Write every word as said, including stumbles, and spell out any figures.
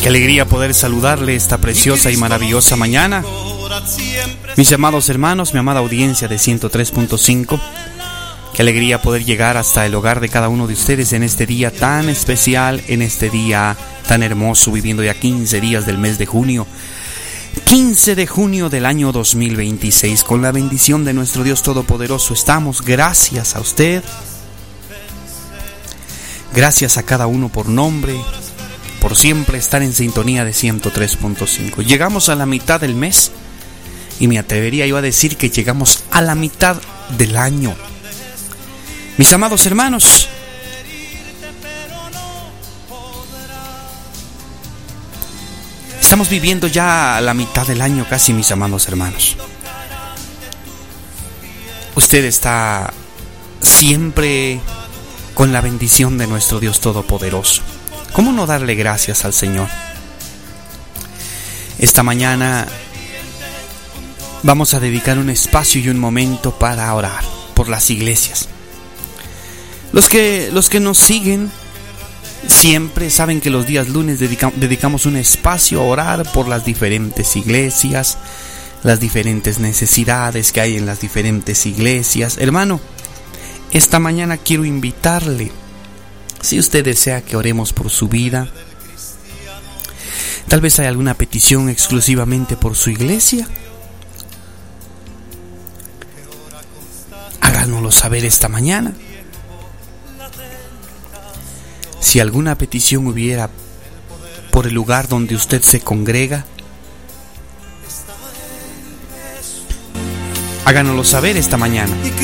Qué alegría poder saludarle esta preciosa y maravillosa mañana. Mis amados hermanos, mi amada audiencia de ciento tres punto cinco. Qué alegría poder llegar hasta el hogar de cada uno de ustedes en este día tan especial, en este día tan hermoso, viviendo ya quince días del mes de junio. quince de junio del año dos mil veintiséis. Con la bendición de nuestro Dios Todopoderoso estamos. Gracias a usted. Gracias a cada uno por nombre, por siempre estar en sintonía de ciento tres punto cinco. Llegamos a la mitad del mes y me atrevería yo a decir que llegamos a la mitad del año. Mis amados hermanos, estamos viviendo ya la mitad del año casi, mis amados hermanos. Usted está siempre con la bendición de nuestro Dios Todopoderoso. ¿Cómo no darle gracias al Señor? Esta mañana vamos a dedicar un espacio y un momento para orar por las iglesias. Los que, los que nos siguen siempre saben que los días lunes dedica, dedicamos un espacio a orar por las diferentes iglesias, las diferentes necesidades que hay en las diferentes iglesias. Hermano, esta mañana quiero invitarle, si usted desea que oremos por su vida, tal vez hay alguna petición exclusivamente por su iglesia, háganoslo saber esta mañana. Si alguna petición hubiera por el lugar donde usted se congrega, háganoslo saber esta mañana.